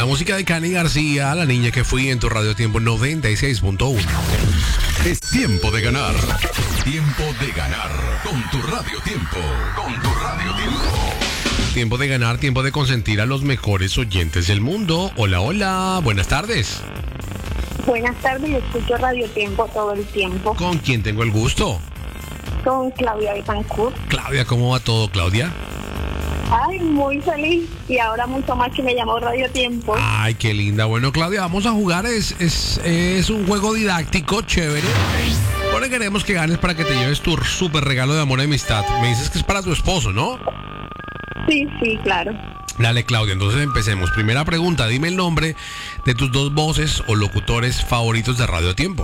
La música de Cani García, La niña que fui, en tu Radio Tiempo 96.1. Es tiempo de ganar. Tiempo de ganar. Con tu Radio Tiempo. Con tu Radio Tiempo. Tiempo de ganar, tiempo de consentir a los mejores oyentes del mundo. Hola, hola, buenas tardes. Buenas tardes, yo escucho Radio Tiempo todo el tiempo. ¿Con quién tengo el gusto? Con Claudia Betancourt. Claudia, ¿cómo va todo, Claudia? Ay, muy feliz. Y ahora mucho más que me llamó Radio Tiempo. Ay, qué linda. Bueno, Claudia, vamos a jugar. Es un juego didáctico, chévere. Ahora queremos que ganes para que te lleves tu súper regalo de amor y amistad. Me dices que es para tu esposo, ¿no? Sí, claro. Dale, Claudia, entonces empecemos. Primera pregunta, dime el nombre de tus dos voces o locutores favoritos de Radio Tiempo.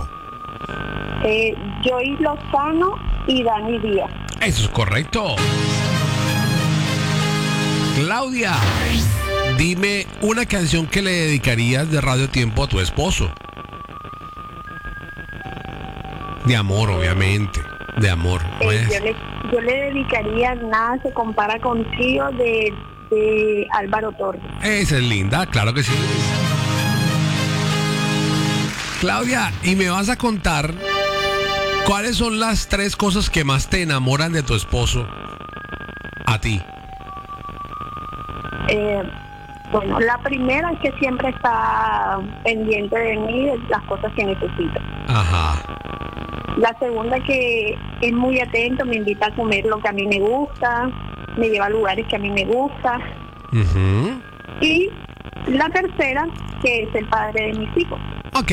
Joy Lozano y Dani Díaz. Eso es correcto. Claudia, dime una canción que le dedicarías de Radio Tiempo a tu esposo. De amor, obviamente. De amor. Yo le dedicaría Nada se compara contigo de Álvaro Torres. Esa es linda, claro que sí. Claudia, y me vas a contar cuáles son las 3 cosas que más te enamoran de tu esposo a ti. Bueno, la primera es que siempre está pendiente de mí, de las cosas que necesito. Ajá. La segunda que es muy atento, me invita a comer lo que a mí me gusta, me lleva a lugares que a mí me gustan. Uh-huh. Y la tercera, que es el padre de mis hijos. Ok.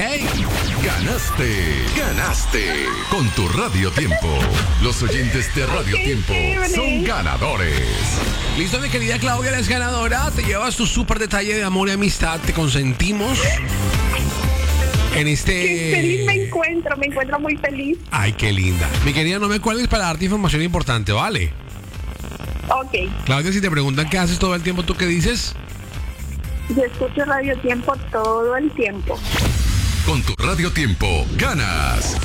Ganaste con tu Radio Tiempo. Los oyentes de Radio Tiempo son ganadores. Listo, mi querida Claudia, eres ganadora. Te llevas tu súper detalle de amor y amistad. Te consentimos en este... Qué feliz me encuentro muy feliz. Ay, qué linda. Mi querida, no me cuelgues para darte información importante, ¿vale? Ok. Claudia, si te preguntan qué haces todo el tiempo, ¿tú qué dices? Yo escucho Radio Tiempo todo el tiempo. Con tu Radio Tiempo ganas.